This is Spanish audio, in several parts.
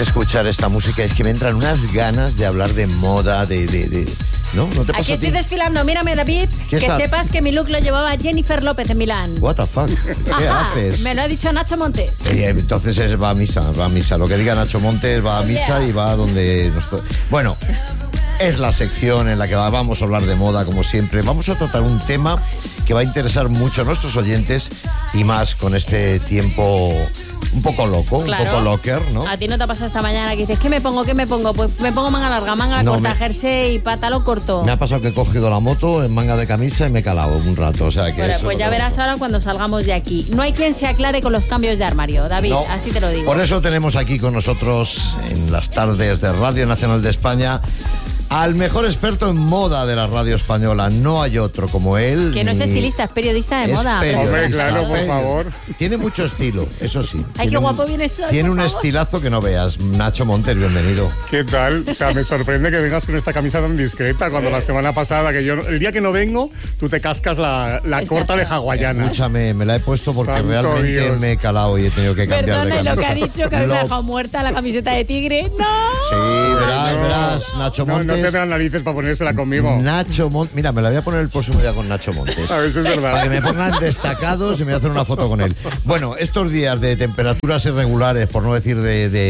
escuchar esta música, es que me entran unas ganas de hablar de moda, ¿no? ¿No te pasa? Aquí estoy desfilando, mírame, David, que sepas que mi look lo llevaba Jennifer López en Milán. What the fuck, ¿qué haces? Me lo ha dicho Nacho Montes. Entonces va a misa, lo que diga Nacho Montes va a misa y va a donde... Bueno, es la sección en la que vamos a hablar de moda, como siempre. Vamos a tratar un tema que va a interesar mucho a nuestros oyentes y más con este tiempo un poco loco, claro. Un poco locker, ¿no? A ti no te ha pasado esta mañana que dices, ¿qué me pongo? Pues me pongo manga larga, manga corta, jersey y pantalón corto. Me ha pasado que he cogido la moto en manga de camisa y me he calado un rato, o sea que... Bueno, pues ya verás ahora cuando salgamos de aquí. No hay quien se aclare con los cambios de armario, David, no, así te lo digo. Por eso tenemos aquí con nosotros, en las tardes de Radio Nacional de España, al mejor experto en moda de la radio española. No hay otro como él. Que no es estilista, es periodista de moda. Hombre, claro, por favor. Tiene mucho estilo, eso sí. Ay, qué guapo vienes hoy. Tiene un estilazo que no veas. Nacho Montes, bienvenido. ¿Qué tal? O sea, me sorprende que vengas con esta camisa tan discreta cuando la semana pasada, el día que no vengo, tú te cascas la corta de hawaiana. Escúchame, me la he puesto porque Santo realmente Dios. Me he calado y he tenido que cambiar de camisa. Lo que ha dicho, que me ha dejado muerta la camiseta de tigre. ¡No! Sí, verás, Nacho Montes. No te dan narices para ponérsela conmigo. Nacho Montes. Mira, me la voy a poner el próximo día con Nacho Montes. A ver si es verdad. Para que me pongan destacados y me voy a hacer una foto con él. Bueno, estos días de temperaturas irregulares, por no decir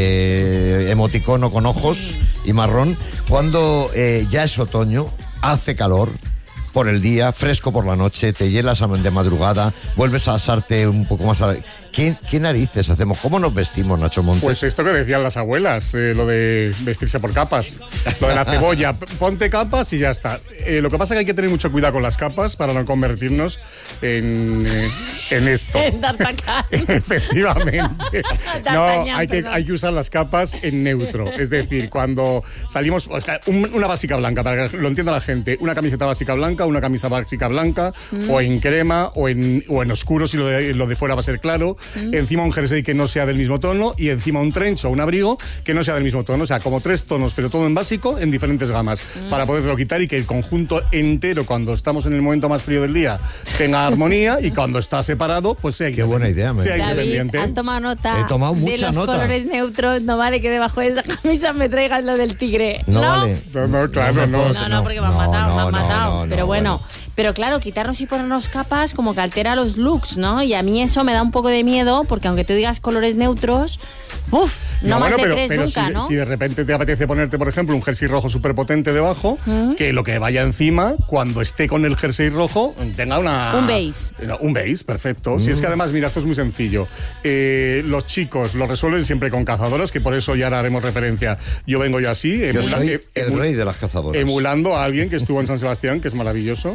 de emoticono con ojos y marrón, cuando ya es otoño, hace calor por el día, fresco por la noche, te hielas de madrugada, vuelves a asarte un poco más... ¿Qué narices hacemos? ¿Cómo nos vestimos, Nacho Montes? Pues esto que decían las abuelas, lo de vestirse por capas, lo de la cebolla, ponte capas y ya está. Lo que pasa es que hay que tener mucho cuidado con las capas para no convertirnos en esto. En D'Artagnan. Efectivamente. No, hay que usar las capas en neutro. Es decir, cuando salimos, una básica blanca, para que lo entienda la gente, una camiseta básica blanca, una camisa básica blanca, o en crema, o en oscuro si lo de fuera va a ser claro. Encima un jersey que no sea del mismo tono y encima un trench o un abrigo que no sea del mismo tono, o sea, como 3 tonos, pero todo en básico, en diferentes gamas, para poderlo quitar y que el conjunto entero, cuando estamos en el momento más frío del día, tenga armonía y cuando está separado, pues sea Qué buena idea, sea David, has tomado nota. He tomado mucha de los nota. Colores neutros, no vale que debajo de esa camisa me traigas lo del tigre. No vale. No, claro, no. No, porque me han matado. Pero bueno. Pero claro, quitarnos y ponernos capas como que altera los looks, ¿no? Y a mí eso me da un poco de miedo, porque aunque tú digas colores neutros, no más de tres nunca, ¿no? Si de repente te apetece ponerte, por ejemplo, un jersey rojo súper potente debajo, que lo que vaya encima, cuando esté con el jersey rojo, tenga un beige. Un beige, perfecto. Si es que además, mira, esto es muy sencillo. Los chicos lo resuelven siempre con cazadoras, que por eso ya haremos referencia. Yo vengo yo así. Yo soy el rey de las cazadoras. Emulando a alguien que estuvo en San Sebastián, que es maravilloso.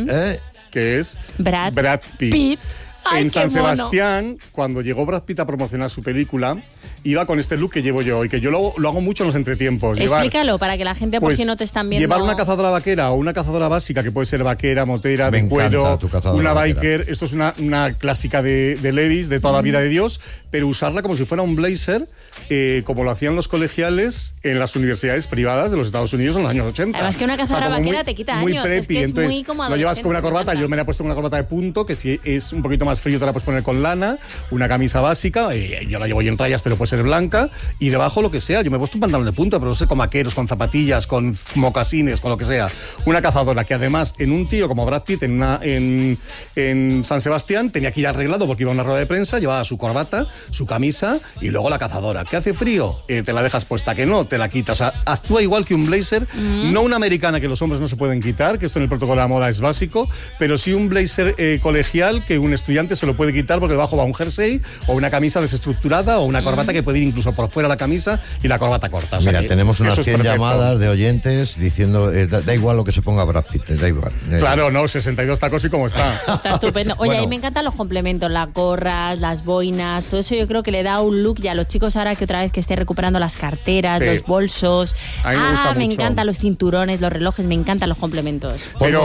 Que es Brad Pitt. Ay, en San Sebastián, mono. Cuando llegó Brad Pitt a promocionar su película, iba con este look que llevo yo y que yo lo hago mucho en los entretiempos. Explícalo para que la gente, por si no te están viendo. Llevar una cazadora vaquera o una cazadora básica, que puede ser vaquera, motera, de cuero, una biker. Esto es una clásica de ladies de toda la vida de Dios, pero usarla como si fuera un blazer, como lo hacían los colegiales en las universidades privadas de los Estados Unidos en los años 80. Además que una cazadora vaquera te quita muy años. Preppy, es que es entonces, muy como lo llevas con una corbata. Yo me la he puesto con una corbata de punto, que si es un poquito más frío te la puedes poner con lana, una camisa básica, yo la llevo yo en rayas, pero puede ser blanca, y debajo lo que sea. Yo me he puesto un pantalón de punta, pero no sé, con vaqueros, con zapatillas, con mocasines, con lo que sea. Una cazadora que además, en un tío como Brad Pitt en San Sebastián, tenía que ir arreglado porque iba a una rueda de prensa, llevaba su corbata, su camisa y luego la cazadora. ¿Qué hace frío? Te la dejas puesta, que no, te la quitas. O sea, actúa igual que un blazer, no una americana que los hombres no se pueden quitar, que esto en el protocolo de la moda es básico, pero sí un blazer colegial que un estudiante se lo puede quitar porque debajo va un jersey o una camisa desestructurada o una corbata que puede ir incluso por fuera la camisa y la corbata corta. O sea, mira, tenemos unas 100 llamadas de oyentes diciendo da igual lo que se ponga Brad Pitt, da igual. Claro, no, 62 tacos y cómo está. Está estupendo. Oye, a mí me encantan los complementos, las gorras, las boinas, todo eso yo creo que le da un look, y a los chicos ahora que otra vez que esté recuperando las carteras, los bolsos. A mí me gusta mucho. Me encantan los cinturones, los relojes, me encantan los complementos. Pero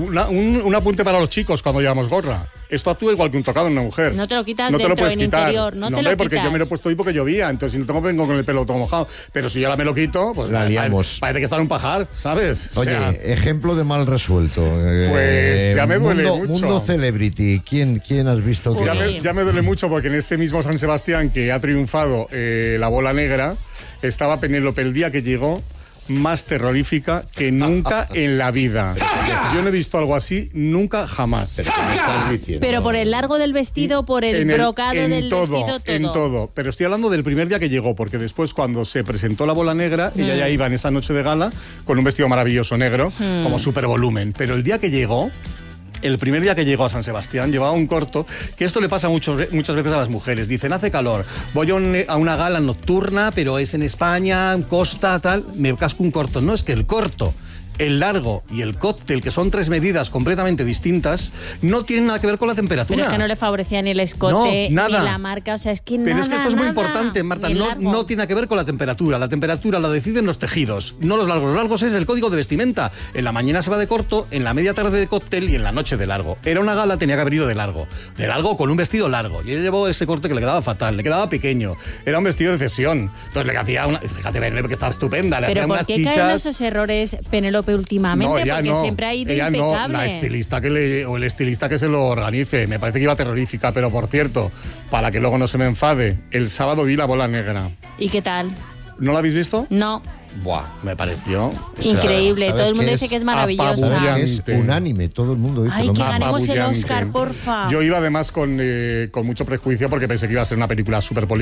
un apunte para los chicos cuando llevamos gorra. Esto actúa igual que un tocado en una mujer. No te lo quitas dentro, en interior. No te lo quitas. Porque yo me lo he puesto hoy porque llovía, entonces si no tengo vengo con el pelo todo mojado. Pero si yo me lo quito, pues la liamos. Parece que está en un pajar, ¿sabes? Oye, ejemplo de mal resuelto. Pues ya me duele mucho. Mundo Celebrity, ¿quién has visto? Ya me duele mucho porque en este mismo San Sebastián que ha triunfado la bola negra, estaba Penélope el día que llegó más terrorífica que nunca en la vida. Yo no he visto algo así nunca, jamás. Pero por el largo del vestido, por el brocado del vestido, todo. En todo. Pero estoy hablando del primer día que llegó, porque después cuando se presentó la bola negra, ella ya iba en esa noche de gala con un vestido maravilloso negro, como súper volumen. Pero el día que llegó, el primer día que llegó a San Sebastián, llevaba un corto, que esto le pasa muchas veces a las mujeres. Dicen, hace calor, voy a una gala nocturna, pero es en España, en costa, tal, me casco un corto. No, es que el corto, el largo y el cóctel, que son 3 medidas completamente distintas, no tienen nada que ver con la temperatura. Pero es que no le favorecía ni el escote, ni la marca, o sea, es que nada. Pero es que esto es muy importante, Marta, no tiene que ver con la temperatura. La temperatura la deciden los tejidos, no los largos. Los largos es el código de vestimenta. En la mañana se va de corto, en la media tarde de cóctel y en la noche de largo. Era una gala, tenía que haber ido de largo. De largo con un vestido largo. Y ella llevó ese corte que le quedaba fatal, le quedaba pequeño. Era un vestido de cesión. Entonces le hacía una... Fíjate, Penélope, que estaba estupenda. Le hacía unas chichas. ¿Pero por qué caen esos errores, Penélope, últimamente? Porque siempre ha ido impecable. No, la estilista o el estilista que se lo organice. Me parece que iba terrorífica, pero por cierto, para que luego no se me enfade, el sábado vi La Bola Negra. ¿Y qué tal? ¿No la habéis visto? No. Buah, me pareció... Increíble, todo el mundo dice que es maravillosa. Es unánime, todo el mundo dice. Ay, que ganemos el Oscar, porfa. Yo iba además con mucho prejuicio porque pensé que iba a ser una película súper política.